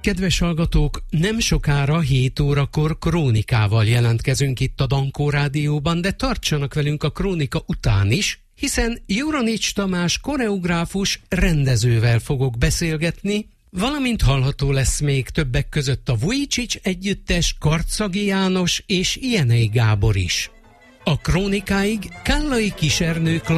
Kedves hallgatók, nem sokára 7 órakor krónikával jelentkezünk itt a Dankó Rádióban, de tartsanak velünk a krónika után is, hiszen Juranics Tamás koreográfus rendezővel fogok beszélgetni, valamint hallható lesz még többek között a Vujicic együttes, Karczagi János és Jenei Gábor is. A krónikáig Kállai Kisernő